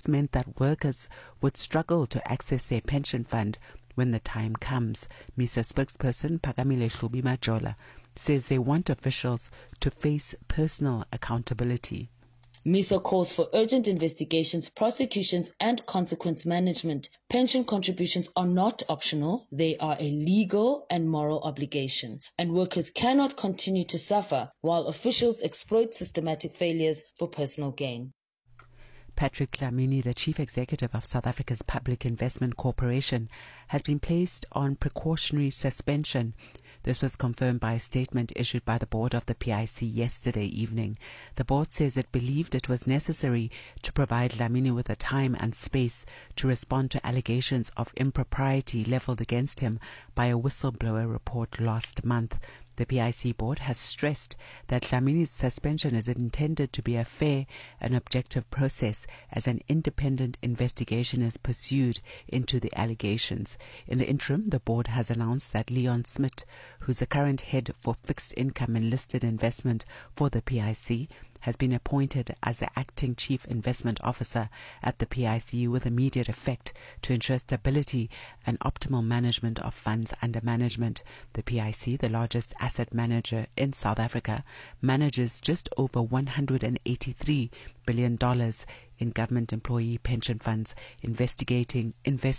tariffs meant that workers would struggle to access their pension fund when the time comes. MISA spokesperson Phakamile Hlubi Majola says they want officials to face personal accountability. MISA calls for urgent investigations, prosecutions, and consequence management. Pension contributions are not optional. They are a legal and moral obligation. And workers cannot continue to suffer while officials exploit systematic failures for personal gain. Patrick Dlamini, the Chief Executive of South Africa's Public Investment Corporation, has been placed on precautionary suspension. This was confirmed by a statement issued by the board of the PIC yesterday evening. The board says it believed it was necessary to provide Dlamini with the time and space to respond to allegations of impropriety leveled against him by a whistleblower report last month. The PIC board has stressed that Dlamini's suspension is intended to be a fair and objective process as an independent investigation is pursued into the allegations. In the interim, the board has announced that Leon Smith, who's the current head for fixed income and listed investment for the PIC, has been appointed as the acting chief investment officer at the PIC with immediate effect to ensure stability and optimal management of funds under management. The PIC, the largest asset manager in South Africa, manages just over $183 billion in government employee pension funds, investing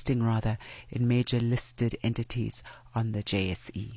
in major listed entities on the JSE.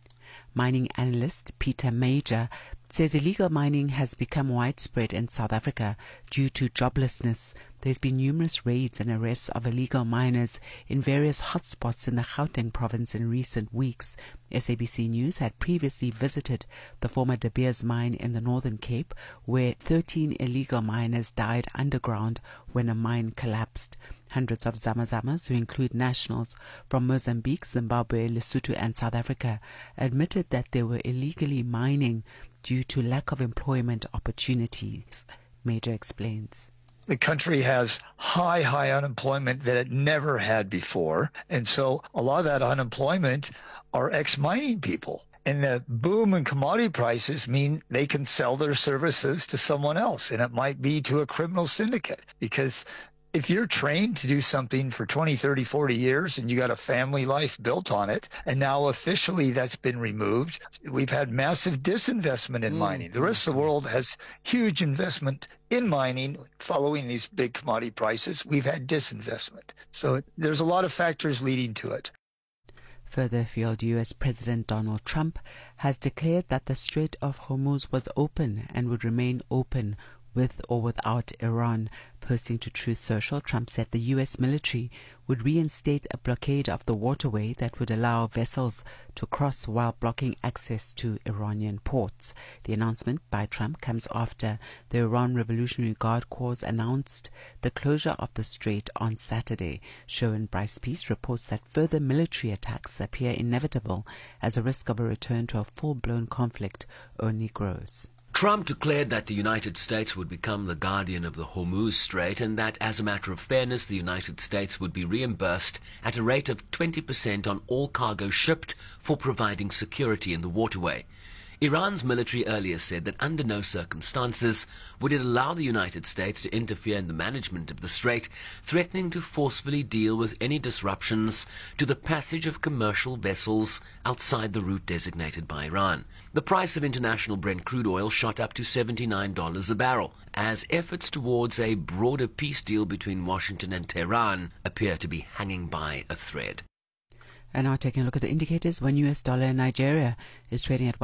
Mining analyst Peter Major says illegal mining has become widespread in South Africa due to joblessness. There's been numerous raids and arrests of illegal miners in various hotspots in the Gauteng province in recent weeks. SABC News had previously visited the former De Beers mine in the Northern Cape, where 13 illegal miners died underground when a mine collapsed. Hundreds of Zamazamas, who include nationals from Mozambique, Zimbabwe, Lesotho and South Africa, admitted that they were illegally mining due to lack of employment opportunities. Major explains. The country has high unemployment that it never had before. And so a lot of that unemployment are ex-mining people. And the boom in commodity prices mean they can sell their services to someone else. And it might be to a criminal syndicate, because if you're trained to do something for 20, 30, 40 years and you got a family life built on it, and now officially that's been removed, we've had massive disinvestment in mining. The rest of the world has huge investment in mining following these big commodity prices. We've had disinvestment. So there's a lot of factors leading to it. Further afield, U.S. President Donald Trump has declared that the Strait of Hormuz was open and would remain open with or without Iran. Posting to Truth Social, Trump said the U.S. military would reinstate a blockade of the waterway that would allow vessels to cross while blocking access to Iranian ports. The announcement by Trump comes after the Iran Revolutionary Guard Corps announced the closure of the strait on Saturday. Sharon Bryce Peace reports that further military attacks appear inevitable as the risk of a return to a full-blown conflict only grows. Trump declared that the United States would become the guardian of the Hormuz Strait and that, as a matter of fairness, the United States would be reimbursed at a rate of 20% on all cargo shipped for providing security in the waterway. Iran's military earlier said that under no circumstances would it allow the United States to interfere in the management of the strait, threatening to forcefully deal with any disruptions to the passage of commercial vessels outside the route designated by Iran. The price of international Brent crude oil shot up to $79 a barrel, as efforts towards a broader peace deal between Washington and Tehran appear to be hanging by a thread. And now taking a look at the indicators. $1 US in Nigeria is trading at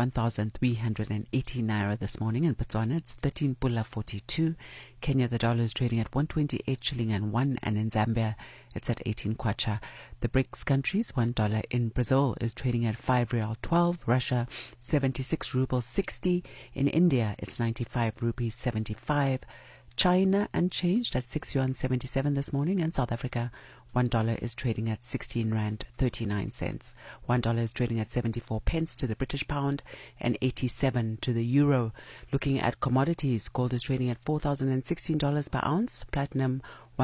1,380 naira this morning. In Botswana, it's 13 pula 42. Kenya, the dollar is trading at 128 shilling and 1, and in Zambia, it's at 18 kwacha. The BRICS countries, $1 in Brazil is trading at 5 real 12. Russia, 76 rubles 60. In India, it's 95 rupees 75. China unchanged at 6 yuan 77 this morning, and South Africa, $1 is trading at 16 rand 39 cents. $1 is trading at 74 pence to the British pound and 87 to the euro. Looking at commodities, gold is trading at $4,016 per ounce, platinum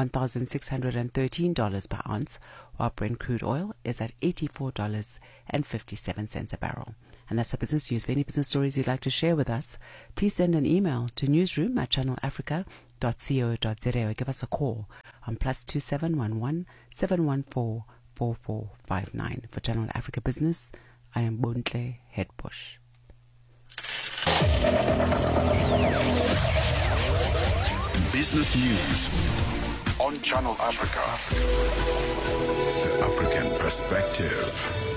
$1,613 per ounce, while Brent crude oil is at $84.57 a barrel. and that's a business news. For any business stories you'd like to share with us, please send an email to newsroom@channelafrica.co.za or give us a call on +2711 714 4459. For Channel Africa Business, I am Bontle Headbush. Business News on Channel Africa. The African Perspective.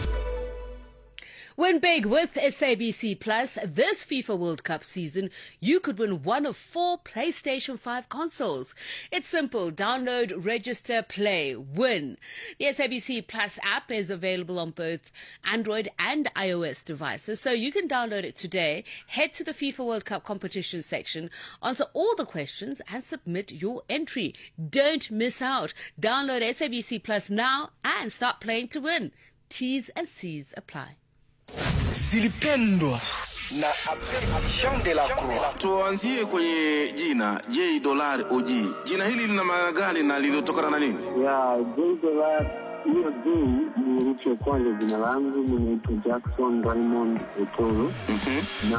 Win big with SABC Plus. This FIFA World Cup season, you could win one of 4 PlayStation 5 consoles. It's simple. Download, register, play, win. The SABC Plus app is available on both Android and iOS devices, so you can download it today. Head to the FIFA World Cup competition section, answer all the questions, and submit your entry. Don't miss out. Download SABC Plus now and start playing to win. T's and C's apply. Zilipendwa na Jean de la Croix. Tuanzie kwenye jina $J OG. Jina hili lina maana gani na lilitokana na nini? Ya $J, hiyo J ni herufi ya kwanza jina langu, ninaitwa Jackson Raymond Otoro.